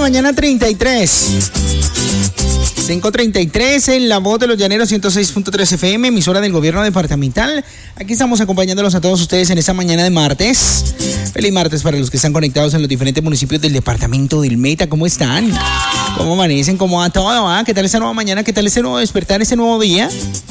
mañana, 33. 5:33 en La Voz de los Llaneros, 106.3 FM, emisora del gobierno departamental. Aquí estamos acompañándolos a todos ustedes en esta mañana de martes. Feliz martes para los que están conectados en los diferentes municipios del departamento del Meta. ¿Cómo están? ¿Cómo amanecen? ¿Cómo va todo? ¿Qué tal esta nueva mañana? ¿Qué tal ese nuevo despertar, ese nuevo día?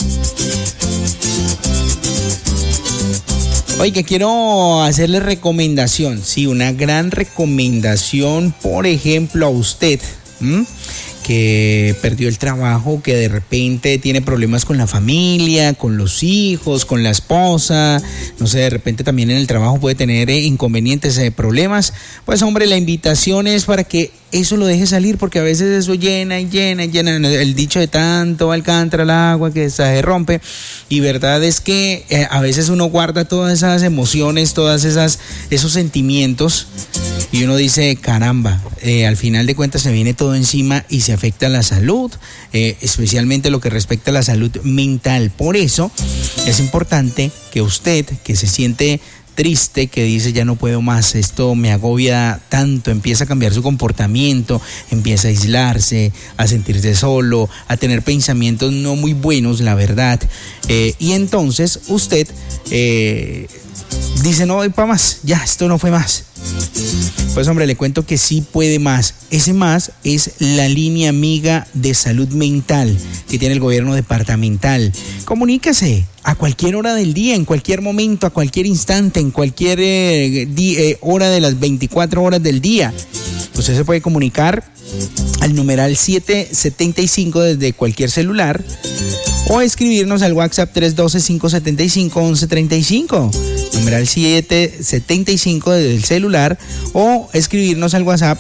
Oiga, quiero hacerle recomendación, sí, una gran recomendación, por ejemplo, a usted, que perdió el trabajo, que de repente tiene problemas con la familia, con los hijos, con la esposa, no sé, de repente también en el trabajo puede tener inconvenientes, problemas. Pues hombre, la invitación es para que eso lo deje salir, porque a veces eso llena y llena y llena, el dicho de tanto alcántara el agua que se rompe, y verdad es que a veces uno guarda todas esas emociones, esos sentimientos, y uno dice, caramba, al final de cuentas se viene todo encima y se afecta la salud, especialmente lo que respecta a la salud mental. Por eso es importante que usted, que se siente triste, que dice ya no puedo más, esto me agobia tanto, empieza a cambiar su comportamiento, empieza a aislarse, a sentirse solo, a tener pensamientos no muy buenos, la verdad, y entonces usted dice no voy para más, ya esto no fue más. Pues hombre, le cuento que sí puede más. Ese más es la línea amiga de salud mental que tiene el gobierno departamental. Comuníquese a cualquier hora del día, en cualquier momento, a cualquier instante, en cualquier hora de las 24 horas del día. Usted se puede comunicar al numeral 775 desde cualquier celular, o escribirnos al WhatsApp 312-575-1135, numeral 775 desde el celular, o escribirnos al WhatsApp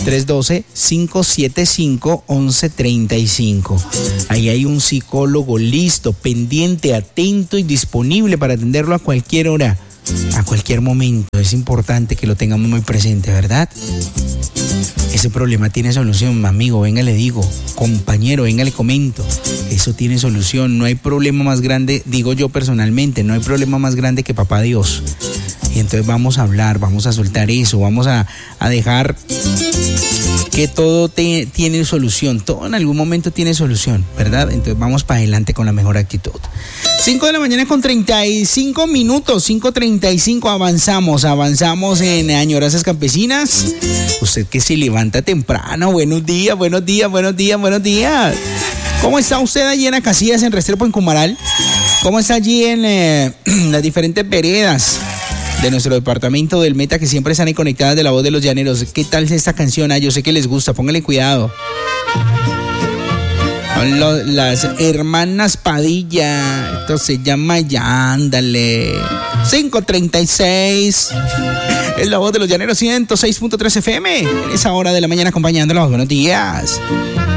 312-575-1135. Ahí hay un psicólogo listo, pendiente, atento y disponible para atenderlo a cualquier hora, a cualquier momento. Es importante que lo tengamos muy presente, ¿verdad? Ese problema tiene solución, amigo, venga le digo, compañero, venga le comento, eso tiene solución. No hay problema más grande, digo yo personalmente, no hay problema más grande que papá Dios. Y entonces vamos a hablar, vamos a soltar eso, vamos a dejar que todo tiene solución, todo en algún momento tiene solución, ¿verdad? Entonces vamos para adelante con la mejor actitud. 5 de la mañana con 35 minutos, 5:35, avanzamos en Añoranzas Campesinas. Usted que se levanta temprano, buenos días. ¿Cómo está usted allí en Acacias, en Restrepo, en Cumaral? ¿Cómo está allí en las diferentes veredas de nuestro departamento del Meta, que siempre están ahí conectadas de La Voz de los Llaneros? ¿Qué tal esta canción? Yo sé que les gusta, póngale cuidado. Las hermanas Padilla, esto se llama Ya Ándale. 5:36, es La Voz de los Llaneros, 106.3 FM, en esa hora de la mañana acompañándolos. Buenos días.